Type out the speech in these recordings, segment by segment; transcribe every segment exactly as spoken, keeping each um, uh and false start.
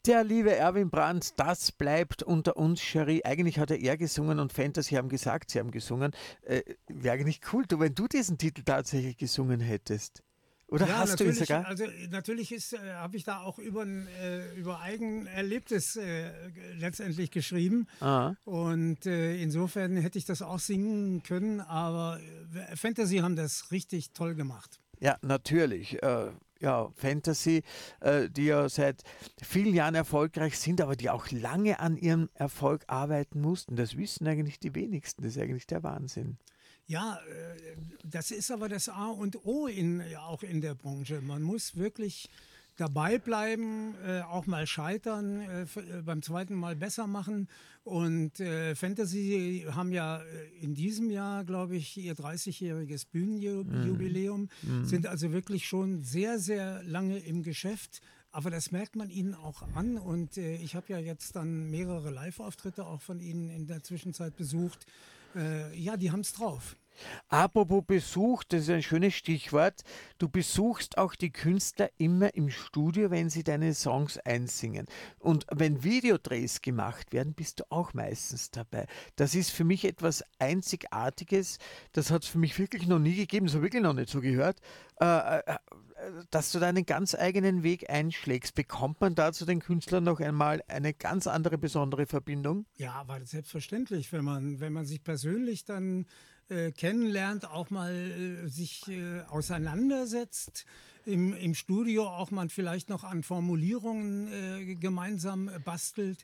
Der liebe Erwin Brandt, das bleibt unter uns, Cherie. Eigentlich hat er er gesungen und Fantasy haben gesagt, sie haben gesungen. Äh, Wäre eigentlich cool, du, wenn du diesen Titel tatsächlich gesungen hättest. Oder Ja, hast du ihn natürlich, sogar? also natürlich ist, äh, habe ich da auch über, ein, äh, über Eigenerlebtes äh, letztendlich geschrieben. Ah. Und äh, insofern hätte ich das auch singen können, aber äh, Fantasy haben das richtig toll gemacht. Ja, natürlich. Äh, ja, Fantasy, äh, die ja seit vielen Jahren erfolgreich sind, aber die auch lange an ihrem Erfolg arbeiten mussten. Das wissen eigentlich die wenigsten. Das ist eigentlich der Wahnsinn. Ja, äh, das ist aber das A und O in, ja, auch in der Branche. Man muss wirklich dabei bleiben, äh, auch mal scheitern, äh, f- äh, beim zweiten Mal besser machen. Und äh, Fantasy haben ja äh, in diesem Jahr, glaube ich, ihr dreißigjähriges Bühnenjubiläum, sind also wirklich schon sehr, sehr lange im Geschäft. Aber das merkt man ihnen auch an. Und äh, ich habe ja jetzt dann mehrere Live-Auftritte auch von ihnen in der Zwischenzeit besucht. Äh, ja, die haben es drauf. Apropos Besuch, das ist ein schönes Stichwort. Du besuchst auch die Künstler immer im Studio, wenn sie deine Songs einsingen. Und wenn Videodrehs gemacht werden, bist du auch meistens dabei. Das ist für mich etwas Einzigartiges. Das hat es für mich wirklich noch nie gegeben, so wirklich noch nicht so gehört, äh, äh, dass du deinen ganz eigenen Weg einschlägst. Bekommt man da zu den Künstlern noch einmal eine ganz andere, besondere Verbindung? Ja, aber selbstverständlich, wenn man, wenn man sich persönlich dann äh, kennenlernt, auch mal äh, sich äh, auseinandersetzt, im, im Studio auch man vielleicht noch an Formulierungen äh, gemeinsam äh, bastelt,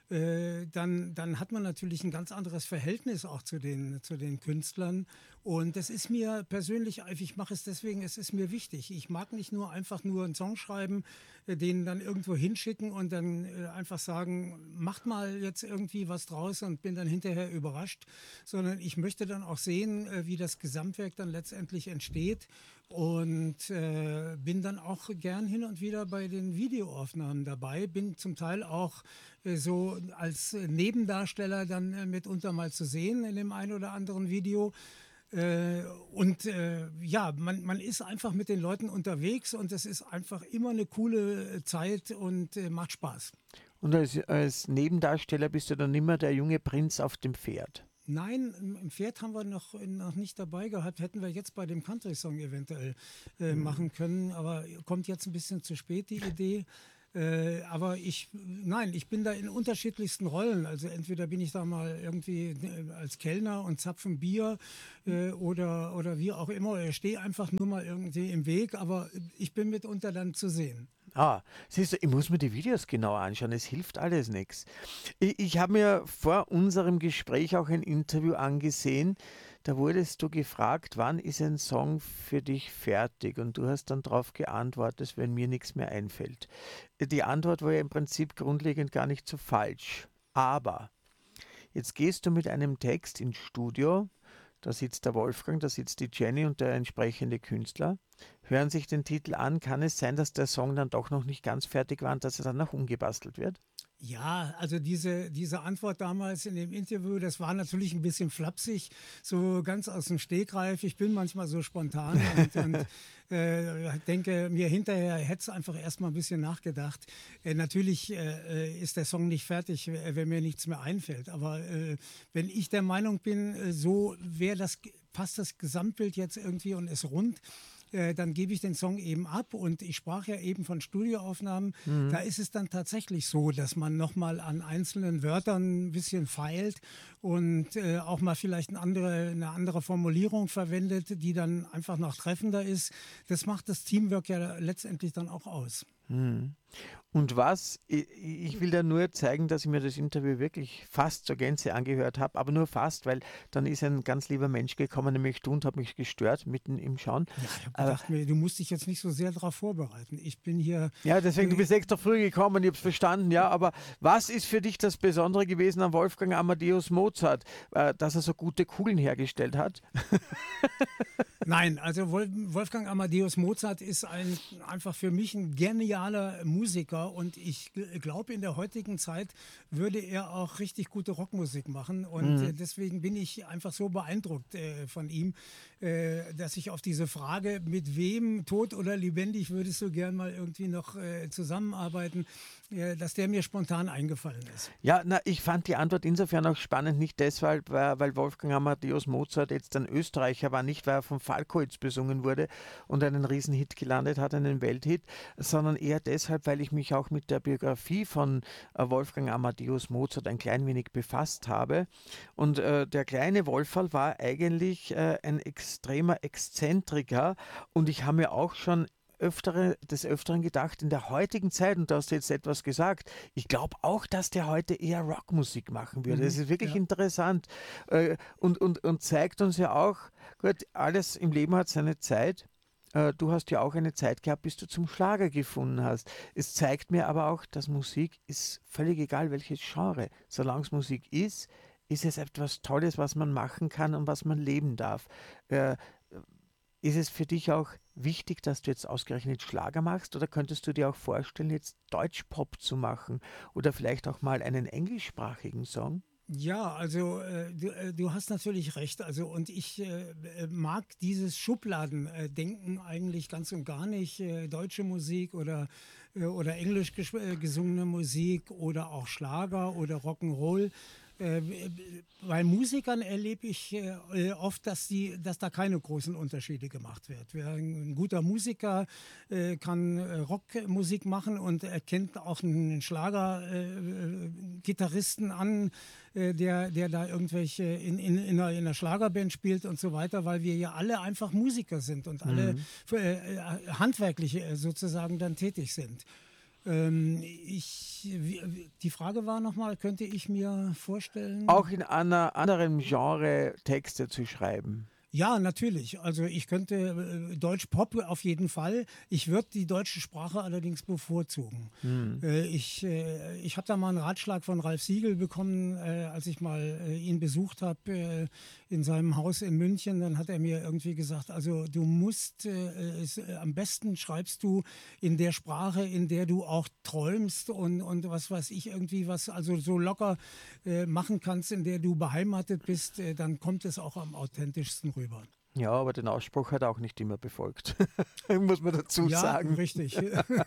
äh, dann, dann hat man natürlich ein ganz anderes Verhältnis auch zu den, zu den Künstlern. Und das ist mir persönlich, ich mache es deswegen, es ist mir wichtig. Ich mag nicht nur einfach nur einen Song schreiben, äh, den dann irgendwo hinschicken und dann äh, einfach sagen, macht mal jetzt irgendwie was draus und bin dann hinterher überrascht, sondern ich möchte dann auch sehen, äh, wie das Gesamtwerk dann letztendlich entsteht und äh, bin dann auch gern hin und wieder bei den Videoaufnahmen dabei, bin zum Teil auch äh, so als äh, Nebendarsteller dann äh, mitunter mal zu sehen in dem einen oder anderen Video. Äh, und äh, ja, man, man ist einfach mit den Leuten unterwegs und es ist einfach immer eine coole Zeit und äh, macht Spaß. Und als, als Nebendarsteller bist du dann immer der junge Prinz auf dem Pferd. Nein, im im Pferd haben wir noch, noch nicht dabei gehabt. Hätten wir jetzt bei dem Country-Song eventuell äh, machen können, aber kommt jetzt ein bisschen zu spät, die Idee. Äh, aber ich, nein, ich bin da in unterschiedlichsten Rollen. Also entweder bin ich da mal irgendwie äh, als Kellner und zapfen Bier äh, oder, oder wie auch immer. Oder stehe einfach nur mal irgendwie im Weg, aber ich bin mitunter dann zu sehen. Ah, siehst du, ich muss mir die Videos genauer anschauen, es hilft alles nichts. Ich, ich habe mir vor unserem Gespräch auch ein Interview angesehen, da wurdest du gefragt, wann ist ein Song für dich fertig? Und du hast dann darauf geantwortet, wenn mir nichts mehr einfällt. Die Antwort war ja im Prinzip grundlegend gar nicht so falsch. Aber jetzt gehst du mit einem Text ins Studio, da sitzt der Wolfgang, da sitzt die Jenny und der entsprechende Künstler, hören sich den Titel an. Kann es sein, dass der Song dann doch noch nicht ganz fertig war und dass er dann noch umgebastelt wird? Ja, also diese, diese Antwort damals in dem Interview, das war natürlich ein bisschen flapsig, so ganz aus dem Stegreif. Ich bin manchmal so spontan und, und äh, denke mir hinterher, hätte es einfach erstmal ein bisschen nachgedacht. Äh, natürlich äh, ist der Song nicht fertig, wenn mir nichts mehr einfällt. Aber äh, wenn ich der Meinung bin, äh, so wäre das, passt das Gesamtbild jetzt irgendwie und ist rund, äh, dann gebe ich den Song eben ab. Und ich sprach ja eben von Studioaufnahmen. Mhm. Da ist es dann tatsächlich so, dass man nochmal an einzelnen Wörtern ein bisschen feilt und äh, auch mal vielleicht eine andere, eine andere Formulierung verwendet, die dann einfach noch treffender ist. Das macht das Teamwork ja letztendlich dann auch aus. Hm. Und was, ich, ich will da nur zeigen, dass ich mir das Interview wirklich fast zur Gänze angehört habe, aber nur fast, weil dann ist ein ganz lieber Mensch gekommen, nämlich du, und hat mich gestört mitten im Schauen. Ja, ich habe gedacht, mir, du musst dich jetzt nicht so sehr darauf vorbereiten. Ich bin hier... Ja, deswegen, du äh, bist extra früh gekommen, ich habe es verstanden, ja, aber was ist für dich das Besondere gewesen an Wolfgang Amadeus Mozart, äh, dass er so gute Kugeln hergestellt hat? Nein, also Wolfgang Amadeus Mozart ist ein, einfach für mich ein genialer genialer Musiker und ich glaube, in der heutigen Zeit würde er auch richtig gute Rockmusik machen und Mhm. äh, deswegen bin ich einfach so beeindruckt äh, von ihm, äh, dass ich auf diese Frage, mit wem, tot oder lebendig, würdest du gern mal irgendwie noch äh, zusammenarbeiten, äh, dass der mir spontan eingefallen ist. Ja, na, ich fand die Antwort insofern auch spannend, nicht deshalb, weil, weil Wolfgang Amadeus Mozart jetzt ein Österreicher war, nicht weil er von Falco jetzt besungen wurde und einen Riesenhit gelandet hat, einen Welthit, sondern eher deshalb, weil ich mich auch mit der Biografie von äh, Wolfgang Amadeus Mozart ein klein wenig befasst habe. Und äh, der kleine Wolferl war eigentlich äh, ein extremer Exzentriker und ich habe mir auch schon öftere, des Öfteren gedacht, in der heutigen Zeit, und du hast jetzt etwas gesagt, ich glaube auch, dass der heute eher Rockmusik machen würde. Das Mhm, ist wirklich ja. interessant äh, und, und, und zeigt uns ja auch, gut, alles im Leben hat seine Zeit. Äh, Du hast ja auch eine Zeit gehabt, bis du zum Schlager gefunden hast. Es zeigt mir aber auch, dass Musik ist völlig egal, welches Genre. Solange es Musik ist, ist es etwas Tolles, was man machen kann und was man leben darf. Äh, Ist es für dich auch wichtig, dass du jetzt ausgerechnet Schlager machst oder könntest du dir auch vorstellen, jetzt Deutschpop zu machen oder vielleicht auch mal einen englischsprachigen Song? Ja, also äh, du, äh, du hast natürlich recht. Also und ich äh, äh, mag dieses Schubladendenken eigentlich ganz und gar nicht. Äh, deutsche Musik oder, äh, oder englisch ges- äh, gesungene Musik oder auch Schlager oder Rock'n'Roll. Äh, bei Musikern erlebe ich äh, äh, oft, dass, die, dass da keine großen Unterschiede gemacht wird. Wer ein guter Musiker äh, kann äh, Rockmusik machen und erkennt auch einen Schlagergitarristen äh, Gitarristen an, äh, der, der da irgendwelche in, in, in, einer, in einer Schlagerband spielt und so weiter, weil wir ja alle einfach Musiker sind und alle Mhm. für, äh, handwerkliche äh, sozusagen dann tätig sind. Ähm, ich, wie, die Frage war nochmal, könnte ich mir Auch vorstellen, in einer anderen Genre Texte zu schreiben. ja, natürlich. Also ich könnte äh, Deutsch-Pop auf jeden Fall. Ich würde die deutsche Sprache allerdings bevorzugen. Mhm. Äh, ich äh, ich habe da mal einen Ratschlag von Ralf Siegel bekommen, äh, als ich mal äh, ihn besucht habe äh, in seinem Haus in München. Dann hat er mir irgendwie gesagt, also du musst, äh, es, äh, am besten schreibst du in der Sprache, in der du auch träumst und, und was weiß ich irgendwie, was also so locker äh, machen kannst, in der du beheimatet bist, äh, dann kommt es auch am authentischsten rüber. Ja, aber den Ausspruch hat er auch nicht immer befolgt, muss man dazu Ja, sagen. richtig.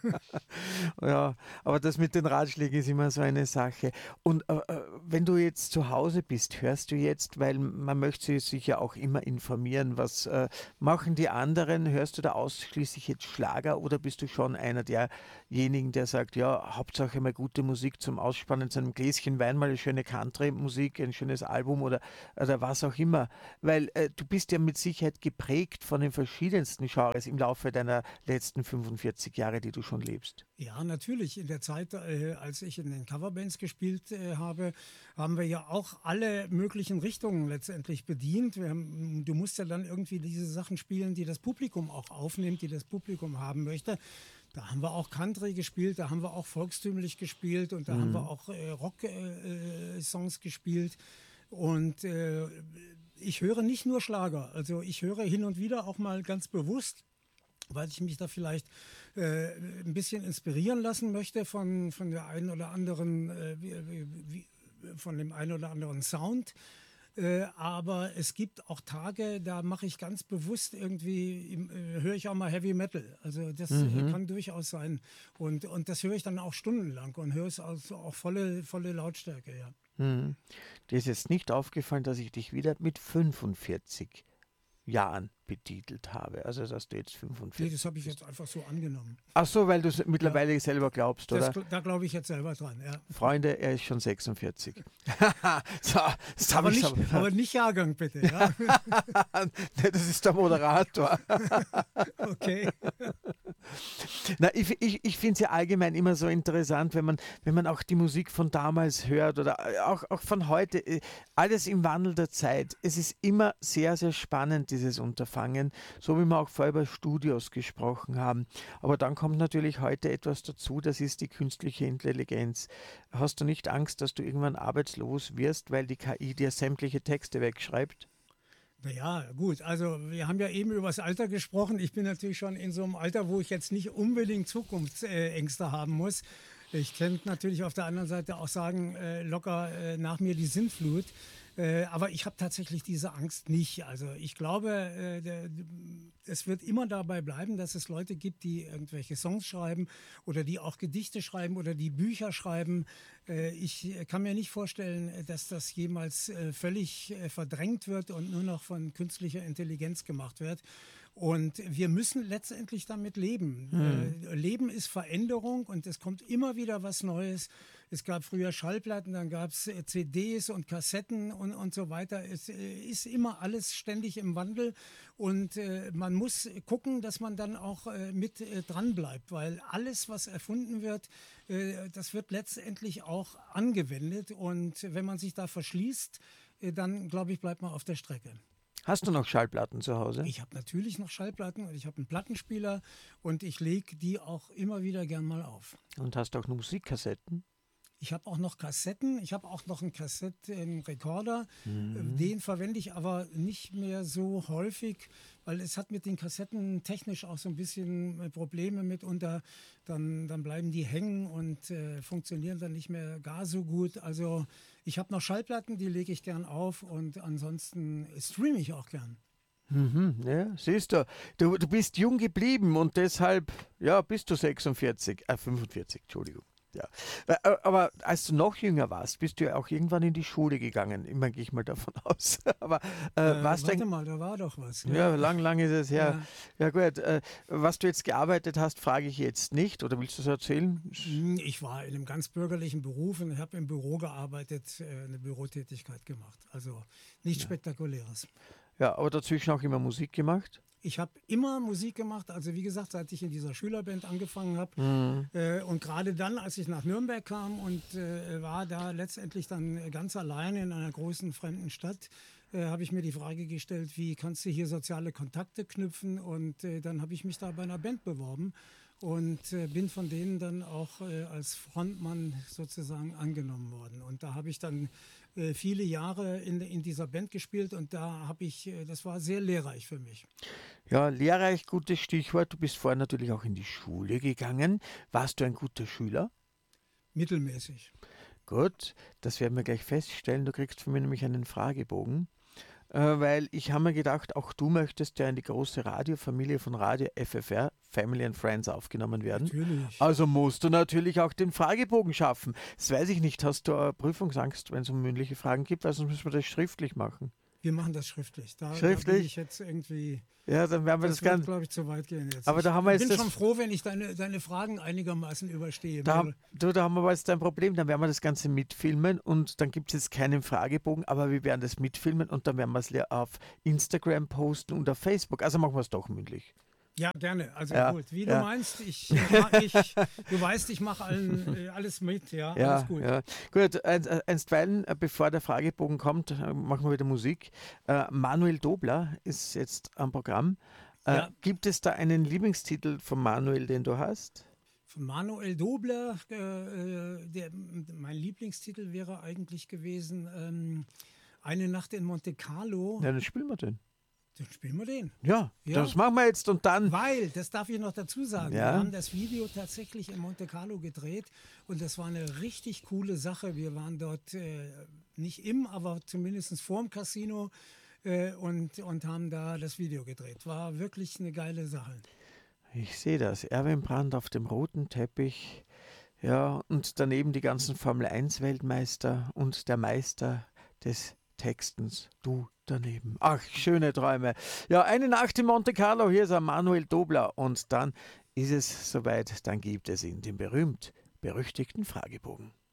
Ja, aber das mit den Ratschlägen ist immer so eine Sache. Und äh, äh, wenn du jetzt zu Hause bist, hörst du jetzt, weil man möchte sich ja auch immer informieren, was äh, machen die anderen? Hörst du da ausschließlich jetzt Schlager oder bist du schon einer derjenigen, der sagt, ja, Hauptsache mal gute Musik zum Ausspannen, zu einem Gläschen Wein, mal eine schöne Country-Musik, ein schönes Album oder, oder was auch immer. Weil äh, du bist ja mit Sicherheit geprägt von den verschiedensten Genres im Laufe deiner letzten fünfundvierzig Jahre, die du schon lebst. Ja, natürlich. In der Zeit, äh, als ich in den Coverbands gespielt äh, habe, haben wir ja auch alle möglichen Richtungen letztendlich bedient. Wir haben, du musst ja dann irgendwie diese Sachen spielen, die das Publikum auch aufnimmt, die das Publikum haben möchte. Da haben wir auch Country gespielt, da haben wir auch volkstümlich gespielt und da haben wir Mhm. auch äh, Rock-Songs äh, gespielt. Und äh, ich höre nicht nur Schlager, also ich höre hin und wieder auch mal ganz bewusst, weil ich mich da vielleicht äh, ein bisschen inspirieren lassen möchte von, von der einen oder anderen, äh, wie, wie, von dem einen oder anderen Sound. Äh, aber es gibt auch Tage, da mache ich ganz bewusst irgendwie, äh, höre ich auch mal Heavy Metal. Also das äh, Mhm. kann durchaus sein. Und, und das höre ich dann auch stundenlang und höre es also auch volle, volle Lautstärke, ja. Mhm. Dir ist jetzt nicht aufgefallen, dass ich dich wieder mit fünfundvierzig Jahren betitelt habe. Also, dass du jetzt Nee, das fünfundvierzig habe ich bist. jetzt einfach so angenommen. Ach so, weil du es Ja, mittlerweile selber glaubst, das, oder? da glaube ich jetzt selber dran, ja. Freunde, er ist schon sechsundvierzig. So, jetzt habe Aber ich es nicht, aber. aber nicht Jahrgang bitte, ja. Das ist der Moderator. Okay. Na, ich ich, ich finde es ja allgemein immer so interessant, wenn man, wenn man auch die Musik von damals hört oder äh, auch, auch von heute, äh, alles im Wandel der Zeit. Es ist immer sehr, sehr spannend, dieses Unterfangen, so wie wir auch vorher über Studios gesprochen haben. Aber dann kommt natürlich heute etwas dazu, das ist die künstliche Intelligenz. Hast du nicht Angst, dass du irgendwann arbeitslos wirst, weil die K I dir sämtliche Texte wegschreibt? Naja, gut, also wir haben ja eben über das Alter gesprochen. Ich bin natürlich schon in so einem Alter, wo ich jetzt nicht unbedingt Zukunftsängste haben muss. Ich könnte natürlich auf der anderen Seite auch sagen, äh, locker äh, nach mir die Sintflut. Äh, aber ich habe tatsächlich diese Angst nicht. Also ich glaube, äh, der, es wird immer dabei bleiben, dass es Leute gibt, die irgendwelche Songs schreiben oder die auch Gedichte schreiben oder die Bücher schreiben. Äh, ich kann mir nicht vorstellen, dass das jemals äh, völlig äh, verdrängt wird und nur noch von künstlicher Intelligenz gemacht wird. Und wir müssen letztendlich damit leben. Hm. Äh, Leben ist Veränderung und es kommt immer wieder was Neues. Es gab früher Schallplatten, dann gab es C Ds und Kassetten und, und so weiter. Es äh, ist immer alles ständig im Wandel und äh, man muss gucken, dass man dann auch äh, mit äh, dran bleibt, weil alles, was erfunden wird, äh, das wird letztendlich auch angewendet. Und wenn man sich da verschließt, äh, dann, glaube ich, bleibt man auf der Strecke. Hast du noch Schallplatten zu Hause? Ich habe natürlich noch Schallplatten und ich habe einen Plattenspieler und ich lege die auch immer wieder gern mal auf. Und hast auch noch Musikkassetten? Ich habe auch noch Kassetten, ich habe auch noch einen Kassettenrekorder. Mhm. Den verwende ich aber nicht mehr so häufig, weil es hat mit den Kassetten technisch auch so ein bisschen Probleme mitunter. Dann, dann bleiben die hängen und äh, funktionieren dann nicht mehr gar so gut. Also ich habe noch Schallplatten, die lege ich gern auf und ansonsten streame ich auch gern. Mhm, ja, siehst du, du, du bist jung geblieben und deshalb, ja, bist du sechsundvierzig, äh, fünfundvierzig, Entschuldigung. Ja. Aber als du noch jünger warst, bist du ja auch irgendwann in die Schule gegangen. Immer gehe ich mal davon aus. Aber äh, äh, warst warte du mal, da war doch was. Ja, ja, lang, lang ist es her. Ja. Ja, gut. Äh, was du jetzt gearbeitet hast, frage ich jetzt nicht. Oder willst du es erzählen? Ich war in einem ganz bürgerlichen Beruf und habe im Büro gearbeitet, äh, eine Bürotätigkeit gemacht. Also nichts Ja. Spektakuläres. Ja, aber dazwischen auch immer Musik gemacht? Ich habe immer Musik gemacht, also wie gesagt, seit ich in dieser Schülerband angefangen habe. Mhm. Äh, und gerade dann, als ich nach Nürnberg kam und äh, war da letztendlich dann ganz alleine in einer großen fremden Stadt, äh, habe ich mir die Frage gestellt, wie kannst du hier soziale Kontakte knüpfen? Und äh, dann habe ich mich da bei einer Band beworben und äh, bin von denen dann auch äh, als Frontmann sozusagen angenommen worden. Und da habe ich dann äh, viele Jahre in, in dieser Band gespielt und da habe ich, äh, das war sehr lehrreich für mich. Ja, lehrreich, gutes Stichwort. Du bist vorher natürlich auch in die Schule gegangen. Warst du ein guter Schüler? Mittelmäßig. Gut, das werden wir gleich feststellen. Du kriegst von mir nämlich einen Fragebogen. Äh, weil ich habe mir gedacht, auch du möchtest ja in die große Radiofamilie von Radio F F R, Family and Friends, aufgenommen werden. Natürlich. Also musst du natürlich auch den Fragebogen schaffen. Das weiß ich nicht. Hast du äh, Prüfungsangst, wenn es um mündliche Fragen gibt? Weil sonst müssen wir das schriftlich machen. Wir machen das schriftlich. Da, Schriftlich? Da bin ich jetzt irgendwie. Ja, dann werden wir das, Das wird, Ganze. glaube ich, zu weit gehen jetzt. Aber ich da haben wir jetzt bin das- schon froh, wenn ich deine, deine Fragen einigermaßen überstehe. Da, Weil- du, da haben wir aber jetzt ein Problem. Dann werden wir das Ganze mitfilmen und dann gibt es jetzt keinen Fragebogen, aber wir werden das mitfilmen und dann werden wir es le- auf Instagram posten und auf Facebook. Also machen wir es doch mündlich. Ja, gerne. Also Ja, gut, wie ja. du meinst, ich, äh, ich, du weißt, ich mache allen äh, alles mit, ja, Ja, alles gut. ja. Gut, ein- einstweilen, äh, bevor der Fragebogen kommt, äh, machen wir wieder Musik. Äh, Manuel Dobler ist jetzt am Programm. Äh, Ja. Gibt es da einen Lieblingstitel von Manuel, den du hast? Von Manuel Dobler, äh, äh, der, mein Lieblingstitel wäre eigentlich gewesen, ähm, Eine Nacht in Monte Carlo. Ja, dann spielen wir den. Dann spielen wir den. Ja, Ja. das machen wir jetzt und dann. Weil, das darf ich noch dazu sagen, Ja. wir haben das Video tatsächlich in Monte Carlo gedreht und das war eine richtig coole Sache. Wir waren dort äh, nicht im, aber zumindest vorm Casino äh, und, und haben da das Video gedreht. War wirklich eine geile Sache. Ich sehe das. Erwin Brandt auf dem roten Teppich. Ja, und daneben die ganzen Formel eins Weltmeister und der Meister des Textens. Du daneben. Ach, schöne Träume. Ja, eine Nacht in Monte Carlo. Hier ist ein Manuel Dobler. Und dann ist es soweit. Dann gibt es ihn, den berühmt-berüchtigten Fragebogen.